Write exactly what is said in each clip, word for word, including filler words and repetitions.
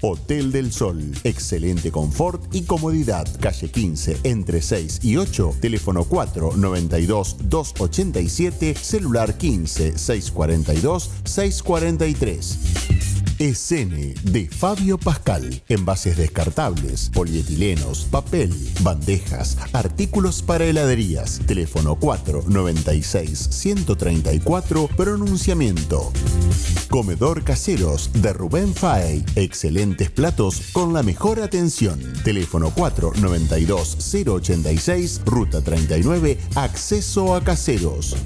Hotel del Sol. Excelente confort y comodidad. Calle quince, entre seis y ocho. Teléfono cuatro noventa y dos, doscientos ochenta y siete. Celular quince, seiscientos cuarenta y dos, seiscientos cuarenta y tres. Escene de Fabio Pascal. Envases descartables, polietilenos, papel, bandejas, artículos para heladerías. Teléfono cuatro noventa y seis, ciento treinta y cuatro. Pronunciamiento. Comedor Caseros de Rubén Faey. Excelentes platos con la mejor atención. Teléfono cuatro noventa y dos, cero ochenta y seis. Ruta treinta y nueve. Acceso a Caseros.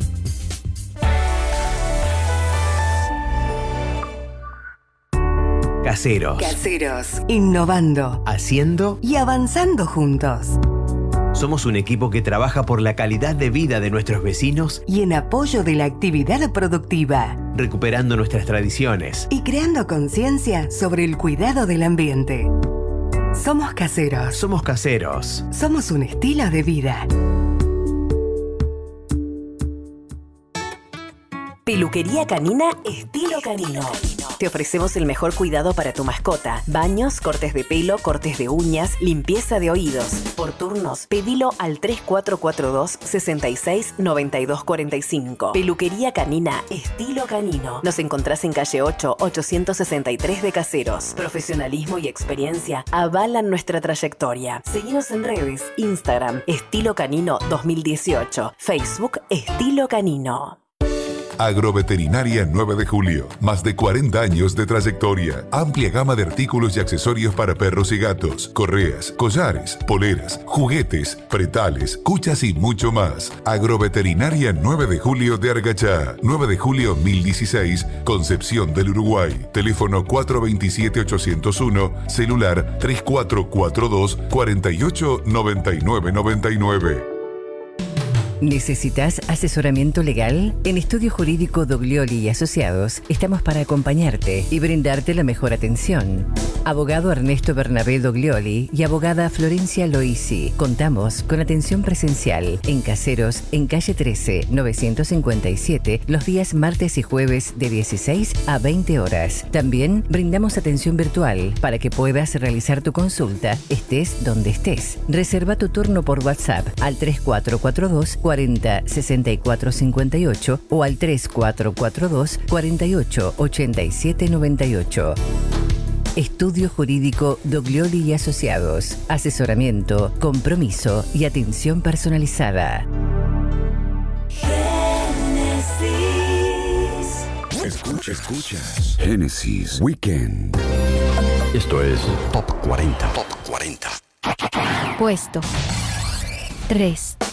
Caseros. Caseros. Innovando. Haciendo y avanzando juntos. Somos un equipo que trabaja por la calidad de vida de nuestros vecinos y en apoyo de la actividad productiva, recuperando nuestras tradiciones y creando conciencia sobre el cuidado del ambiente. Somos caseros. Somos caseros. Somos un estilo de vida. Peluquería canina estilo canino. Te ofrecemos el mejor cuidado para tu mascota. Baños, cortes de pelo, cortes de uñas, limpieza de oídos. Por turnos, pedilo al tres cuatro cuatro dos, seis seis, nueve dos cuatro cinco. Peluquería canina estilo canino. Nos encontrás en calle ocho, ochocientos sesenta y tres de Caseros. Profesionalismo y experiencia avalan nuestra trayectoria. Seguinos en redes, Instagram, Estilo Canino dos mil dieciocho, Facebook, Estilo Canino. Agroveterinaria nueve de julio. Más de cuarenta años de trayectoria. Amplia gama de artículos y accesorios para perros y gatos. Correas, collares, poleras, juguetes, pretales, cuchas y mucho más. Agroveterinaria nueve de julio de Argachá. nueve de julio mil dieciséis, Concepción del Uruguay. Teléfono cuatro dos siete, ocho cero uno. Celular tres cuatro cuatro dos, cuatro ocho nueve nueve nueve nueve. ¿Necesitas asesoramiento legal? En Estudio Jurídico Doglioli y Asociados estamos para acompañarte y brindarte la mejor atención. Abogado Ernesto Bernabé Doglioli y abogada Florencia Loisi. Contamos con atención presencial en Caseros, en calle trece, novecientos cincuenta y siete, los días martes y jueves de dieciséis a veinte horas. También brindamos atención virtual para que puedas realizar tu consulta, estés donde estés. Reserva tu turno por WhatsApp al tres cuatro cuatro dos, cuarenta, sesenta y cuatro cincuenta y ocho o al tres cuatro cuatro dos, cuarenta y ocho, ochenta y siete noventa y ocho. Estudio Jurídico Doglioli y Asociados. Asesoramiento, compromiso y atención personalizada. Escucha, escuchas. Génesis Weekend. Esto es Top cuarenta. Top cuarenta. Puesto tres.